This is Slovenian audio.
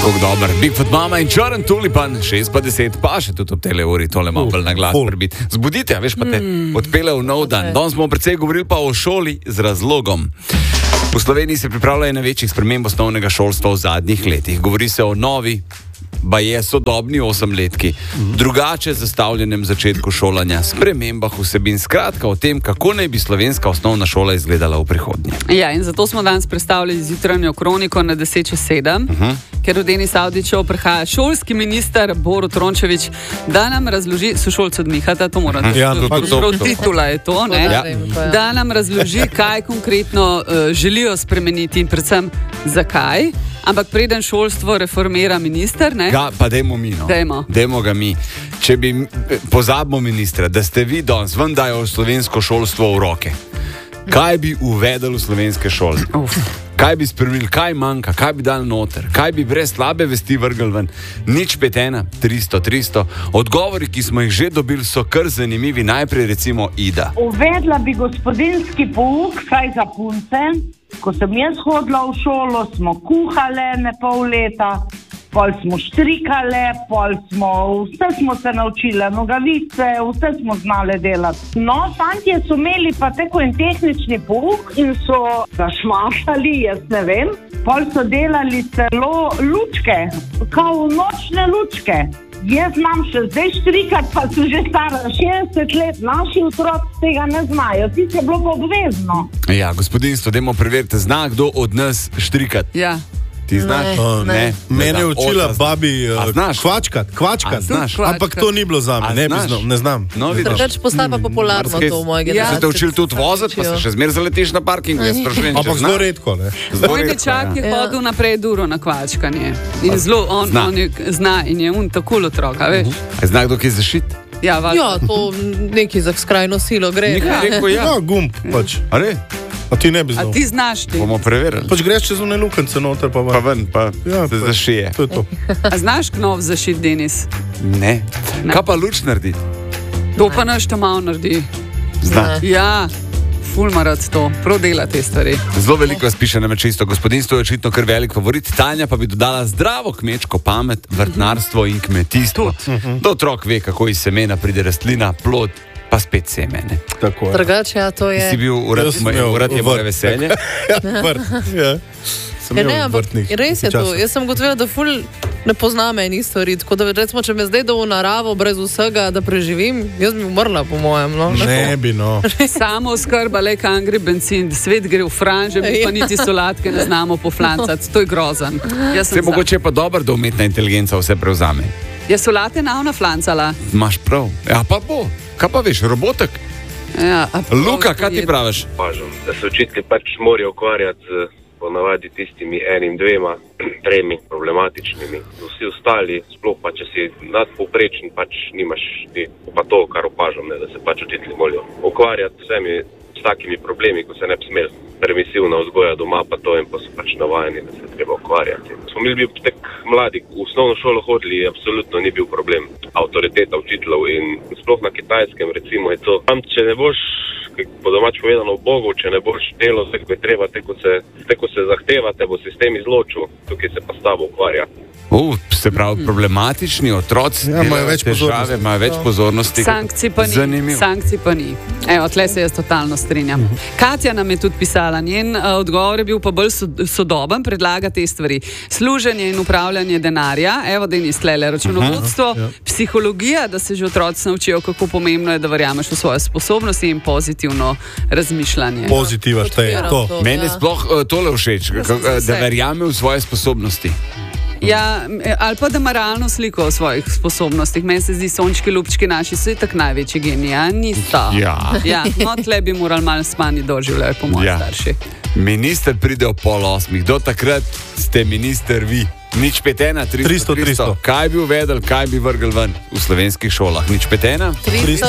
Kako dober. Bigfoot mama in črn tulipan, 6:10, pa še tudi ob tele uri, tole malo bolj na glas prebiti. Zbudite, veš, pa te odpele v nov dan. Danes smo precej govorili pa o šoli z razlogom. V Sloveniji se pripravljajo največjih sprememb osnovnega šolstva v zadnjih letih. Govori se o novi, baje sodobni 8-letki, drugače zastavljenem začetku šolanja, spremembah vsebin, skratka o tem, kako naj bi slovenska osnovna šola izgledala v prihodnje. Ja, in zato smo danes predstavili zjutranjo kroniko na 10:07, ker v Denis Avdićev prihaja šolski minister Borut Rončević, da nam razloži, sošolci odmihata, to moram reči, titula je to, ne? Ja. Da nam razloži, kaj konkretno želijo spremeniti in predvsem zakaj. Ampak preden šolstvo reformira minister, ne? Ja, pa dajmo mi, no. Dajmo ga mi. Če bi pozabimo ministra, da ste vi danes ven dajo slovensko šolstvo v roke. Kaj bi uvedel v slovenske šole? Kaj bi spremenili, kaj manjka, kaj bi dal noter, kaj bi brez slabe vesti vrgel ven? Nič 5, 300. Odgovori, ki smo jih že dobili, so kar zanimivi. Najprej recimo Ida. Uvedla bi gospodinjski pouk, saj za punce. Ko sem jaz hodila v šolo, smo kuhale ne pol leta, pol smo štrikale, vse smo se naučile, nogavice, vse smo znale delati. No, fantje so imeli pa tako en tehnični pouk in so zašmašali, jaz ne vem. Pol so delali celo lučke, kao nočne lučke. Jaz znam še zdaj štrikati, pa so že stara 60 let, naši otroci tega ne znajo, ti se je bilo pa obvezno. Ja, gospodinstvo, dajmo preveriti, zna kdo od nas štrikati? Ja. Ti znaš? Ne. Mene je učila babi kvačkat, ampak to ni bilo zame, ne znam. No, Drugač postaja pa popularno to v moji generaciji. Se te učili tudi voziti, pa se še zmer zaletiš na parkingu, jaz sprašujem, če ampak zelo redko, ne? Moj dečak je hodil naprej duro na kvačkanje. In zelo, on zna in je tako otrok, veš? Zna kdo kaj zašit? Ja, to neki za skrajno silo gre. Nekaj rekel, ja. No, gumb, pač. A re? A ti ne bi znal. A ti znaš ti? Bomo preverili. Pač greš čez one lukance noter, pa ven, pa se zašije. To je to. A znaš knov zašit, Denis? Ne. Kaj pa luč naredi? To pa naš to malo naredi. Zna. Ja. Fulmarac to, prav dela te stvari. Zelo veliko vas piše na čisto. Gospodinstvo je očitno kar velik favorit. Tanja pa bi dodala zdravo kmečko pamet, vrtnarstvo in kmetijstvo. Da otrok ve, kako iz semena pride rastlina, plod, pa spet semene. Tako je. Drugače, ja, to je... Si bil urad je moje veselje? Ja. Res je to. Jaz sem gotovila, da ful ne poznam enih stvari. Tako da recimo, če me zdaj do v naravo brez vsega, da preživim, jaz bi umrla, po mojem. No? Ne bi, no. Samo skrba, le kan gre benzin, svet gre v franže, mi pa niti solatke ne znamo poflancati. To je grozen. Se mogoče pa dobro, da umetna inteligenca vse prevzame. Je solate navna flancala? Imaš prav. Ja, pa bo. Kaj pa veš, robotek? Ja, Luka, kaj ti praviš? Pažem, da se učitelji pač morajo ukvarjati z ponavadi tistimi 1, 2, 3 problematičnimi. Vsi ostali, sploh pa če si nadpovprečen, pač nimaš ti pa to, kar opažam, ne, da se pač učitelji morajo ukvarjati s takimi problemi, ko se ne bi smeli. Permisivna vzgoja doma pa to in pa so pač navajeni, da se treba ukvarjati. Smo mi bili tek mladi, v osnovno šolo hodili, absolutno ni bil problem avtoriteta učiteljev in sploh na Kitajskem recimo je to. Tam, če ne boš, po domač povedano, Bogu, če ne boš delo, tako je treba, tako se zahteva, te bo sistem izločil, tukaj se pa s tabo ukvarja. Se pravi, problematični otroci imajo več težave, imajo več pozornosti. Sankcij pa ni. Evo, tle se jaz totalno strinjam. Katja nam je tudi pisala, njen odgovor je bil pa bolj sodoben, predlaga te stvari. Služenje in upravljanje denarja, evo, Denis, tlele, računovodstvo, psihologija, da se že otroci naučijo, kako pomembno je, da verjameš v svoje sposobnosti in pozitivno razmišljanje. Pozitiva šteje, to. Meni je sploh tole všeč, da verjame v svoje sposobnosti. Ja, ali pa da ima realno sliko o svojih sposobnostih. Meni se zdi, sončki, lupčki naši so itak največji geniji, a nista. Ja, no, tle bi morali malo spani doživljati, po moji starši. Minister pride ob 7:30, do takrat ste minister vi. Nič 5, 300. Kaj bi uvedel, kaj bi vrgel ven v slovenskih šolah? Nič 5?